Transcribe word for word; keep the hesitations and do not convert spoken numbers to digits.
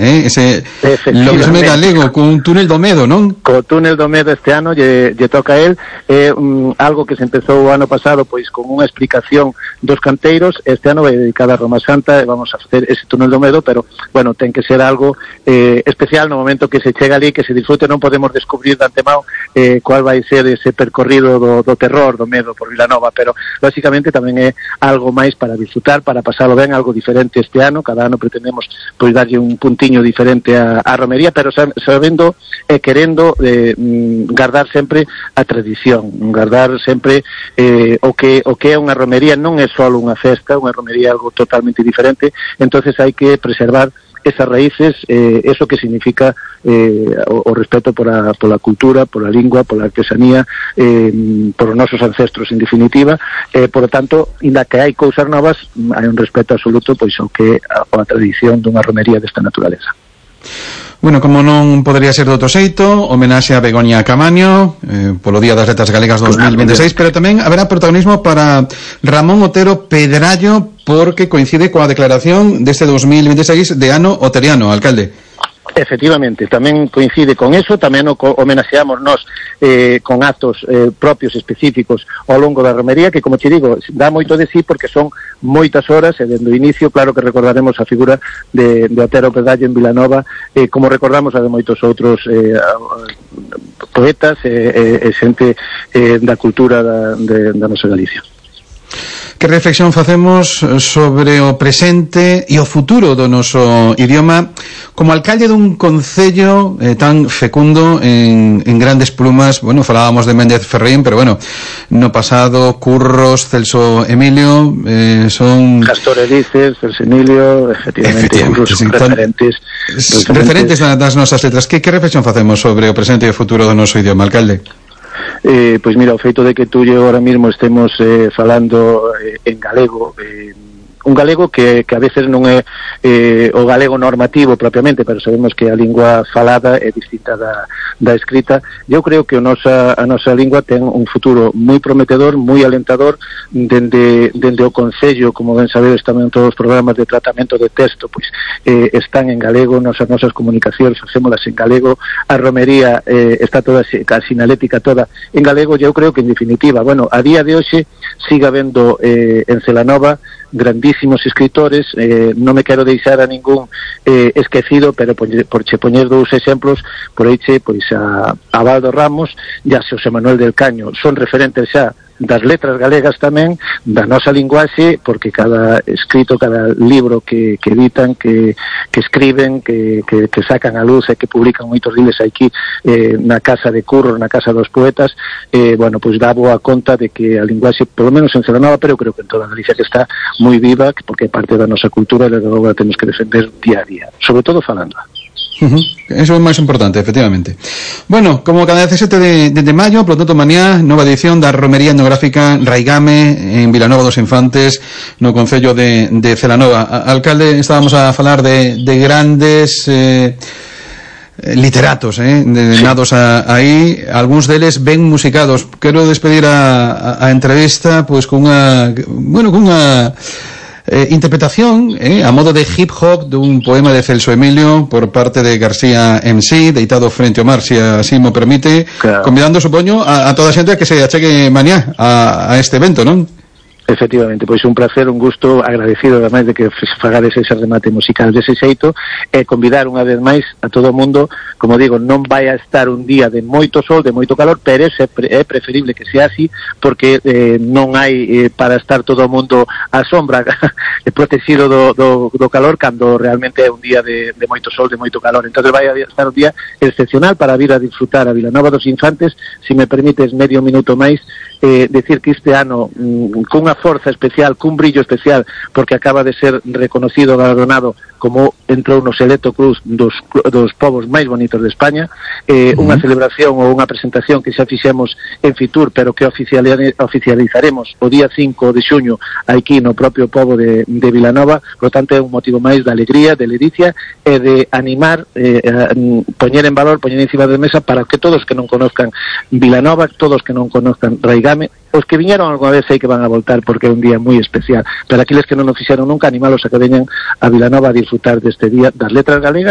eh? Ese lobisomé galego con túnel do medo, non? Co túnel do medo este ano lle, lle toca a él, é eh, um, algo que se empezou o ano pasado pois con unha explicación dos canteiros. Este ano vai dedicada a Roma Santa e vamos a facer ese túnel do medo, pero bueno, ten que ser algo eh, especial no momento que se chega ali, que se disfrute. Non podemos descubrir de antemao eh, cuál vai ser ese percorrido do, do terror, do medo por Vilanova, pero lógicamente tamén é algo máis para disfrutar, para pasalo ben, algo diferente este ano. Cada ano pretendemos pois darlle un puntiño diferente a, a romería, pero sabendo e querendo eh, guardar sempre a tradición, guardar sempre eh, o que o que é unha romería. Non é só unha festa, unha romería é algo totalmente diferente, entonces hai que preservar esas raíces, eh, eso que significa eh, o, o respeto por a, por a cultura, por a lingua, por a artesanía, eh, por os nosos ancestros en definitiva, eh, por lo tanto, inda que hai cousas novas, hai un respeto absoluto pois ao que a, a tradición dunha romería desta naturaleza. Bueno, como non podería ser de outro xeito, homenaxe a Begoña Camaño eh, polo Día das Letras Galegas dos mil veintiséis, pero tamén haberá protagonismo para Ramón Otero Pedrallo, porque coincide coa declaración deste dos mil veintiséis de ano oteriano, alcalde. Efectivamente, tamén coincide con eso, tamén o homenaxeamos nós eh, con actos eh, propios específicos ao longo da romería, que, como te digo, dá moito de sí porque son moitas horas, e dende o inicio, claro que recordaremos a figura de, de Otero Pedrallo en Vilanova, eh, como recordamos a de moitos outros eh, poetas e eh, eh, xente eh, da cultura da, de, da nosa Galicia. Que reflexión facemos sobre o presente e o futuro do noso idioma como alcalde dun concello eh, tan fecundo en, en grandes plumas? Bueno, falábamos de Méndez Ferrín, pero bueno, no pasado Curros, Celso Emilio, eh, son... Castor Elices, Celso Emilio, efectivamente, efectivamente incluso sí, referentes, referentes, referentes das nosas letras. Que, que reflexión facemos sobre o presente e o futuro do noso idioma, alcalde? Eh, pois mira, o feito de que tú e agora mesmo estemos eh, falando eh, en galego, eh, un galego que, que a veces non é eh, o galego normativo propiamente, pero sabemos que a lingua falada é distinta da, da escrita. Eu creo que a nosa, a nosa lingua ten un futuro moi prometedor, moi alentador. Dende, dende o Concello, como ben sabedes, tamén todos os programas de tratamento de texto pois eh, están en galego, nosas nosas comunicacións facémolas en galego, a romería eh, está toda, a sinalética toda en galego. Eu creo que en definitiva, bueno, a día de hoxe siga vendo eh, en Celanova grandísimos escritores, eh, non me quero deixar a ningún eh, esquecido, pero por, por che poñer dous exemplos, por eiche, pois a, a Baldo Ramos e a Xosé Manuel del Caño, son referentes xa das letras galegas tamén, da nosa linguaxe, porque cada escrito, cada libro que, que editan, que, que escriben, que, que, que sacan a luz e que publican moitos diles aquí eh, na Casa de Curros, na Casa dos Poetas, eh, bueno, pois dá boa conta de que a linguaxe, polo menos en Celanova, pero creo que en toda Galicia, que está moi viva, porque é parte da nosa cultura e logo a temos que defender día a día, sobre todo falando. Uh-huh. Eso é o máis importante, efectivamente. Bueno, como cada dezasete de, de, de maio, por lo tanto, mañá, nova edición da romería etnográfica Raigame en Vilanova dos Infantes, no concello de, de Celanova. A, alcalde, estábamos a falar de, de grandes eh, literatos, eh, de, nados a, aí, algúns deles ben musicados. Quero despedir a, a, a entrevista pois cunha, bueno, cunha Eh, interpretación eh, a modo de hip hop dun poema de Celso Emilio por parte de García M C, deitado frente ao mar, se así mo permite, claro. Convidando, supoño, a, a toda a xente a que se achegue mañá a, a este evento, non? Efectivamente, pois un placer, un gusto, agradecido ademais de que fagades ese remate musical dese xeito, e convidar unha vez máis a todo o mundo. Como digo, non vai a estar un día de moito sol, de moito calor, pero é preferible que sea así, porque eh, non hai eh, para estar todo o mundo á sombra protegido do, do, do calor, cando realmente é un día de, de moito sol, de moito calor. Entón vai a estar un día excepcional para vir a disfrutar a Vilanova dos Infantes. Se me permites medio minuto máis, eh, decir que este ano mm, cunha forza especial, cun brillo especial, porque acaba de ser reconocido, galardonado como entrou no Selecto Cruz dos, dos povos máis bonitos de España, eh, uh-huh. unha celebración ou unha presentación que xa fixemos en Fitur, pero que oficializaremos o día cinco de xuño aquí no propio pobo de, de Vilanova. Por lo tanto, é un motivo máis de alegría, de ledicia e de animar, eh, a poñer en valor, poñer encima de mesa para que todos que non conozcan Vilanova, todos que non conozcan Raigame, os que viñeron alguna vez sei que van a voltar, porque é un día moi especial, pero aqueles que non o fixeron nunca, animalos a que veñan a Vilanova a disfrutar deste día das letras galegas.